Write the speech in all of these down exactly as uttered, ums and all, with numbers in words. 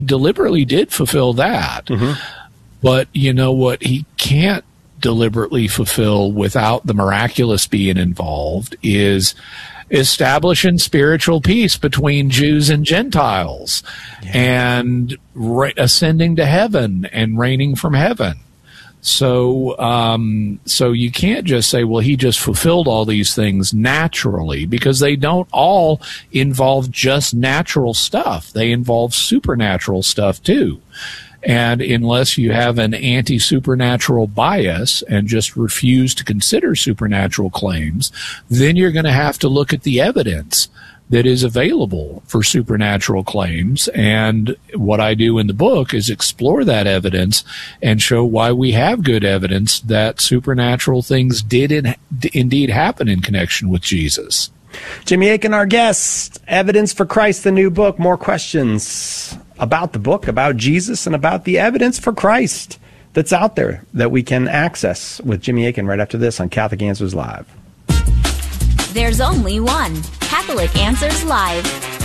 deliberately did fulfill that. Mm-hmm. But you know what he can't deliberately fulfill without the miraculous being involved is establishing spiritual peace between Jews and Gentiles, yeah. and re- ascending to heaven and reigning from heaven. So, um, so you can't just say, well, he just fulfilled all these things naturally, because they don't all involve just natural stuff. They involve supernatural stuff too. And unless you have an anti-supernatural bias and just refuse to consider supernatural claims, then you're going to have to look at the evidence that is available for supernatural claims. And what I do in the book is explore that evidence and show why we have good evidence that supernatural things did in, indeed happen in connection with Jesus. Jimmy Akin, our guest. Evidence for Christ, the new book. More questions about the book, about Jesus, and about the evidence for Christ that's out there that we can access with Jimmy Akin right after this on Catholic Answers Live. There's only one Catholic Answers Live.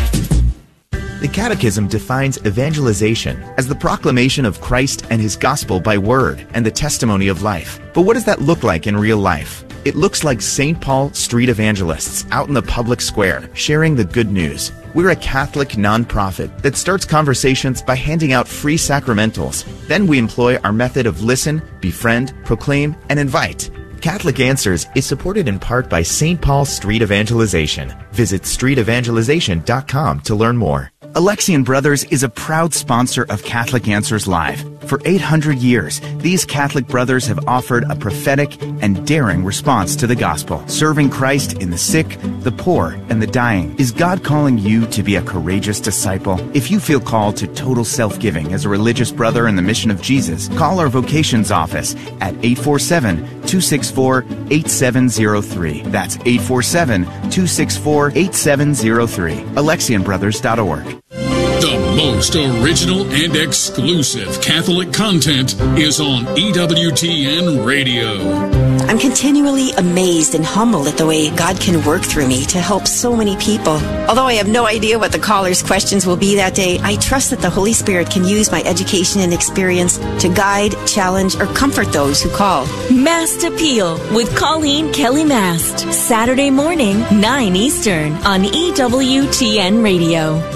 The Catechism defines evangelization as the proclamation of Christ and his gospel by word and the testimony of life. But what does that look like in real life? It looks like Saint Paul street evangelists out in the public square sharing the good news. We're a Catholic nonprofit that starts conversations by handing out free sacramentals. Then we employ our method of listen, befriend, proclaim, and invite. Catholic Answers is supported in part by Saint Paul Street Evangelization. Visit street evangelization dot com to learn more. Alexian Brothers is a proud sponsor of Catholic Answers Live. For eight hundred years, these Catholic brothers have offered a prophetic and daring response to the gospel, serving Christ in the sick, the poor, and the dying. Is God calling you to be a courageous disciple? If you feel called to total self-giving as a religious brother in the mission of Jesus, call our vocations office at eight four seven, two six four, eight seven zero three. That's eight four seven, two six four, eight seven zero three. Alexian Brothers dot org. The most original and exclusive Catholic content is on E W T N Radio. I'm continually amazed and humbled at the way God can work through me to help so many people. Although I have no idea what the callers' questions will be that day, I trust that the Holy Spirit can use my education and experience to guide, challenge, or comfort those who call. Mast Appeal with Colleen Kelly Mast. Saturday morning, nine Eastern on E W T N Radio.